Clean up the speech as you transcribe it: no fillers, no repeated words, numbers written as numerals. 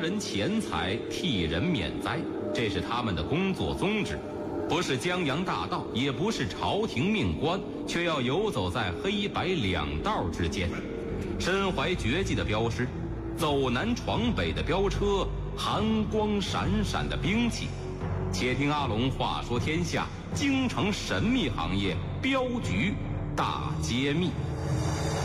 人钱财，替人免灾，这是他们的工作宗旨。不是江洋大盗，也不是朝廷命官，却要游走在黑白两道之间。身怀绝技的镖师，走南闯北的镖车，寒光闪闪的兵器。且听阿龙话说天下，京城神秘行业镖局大揭秘。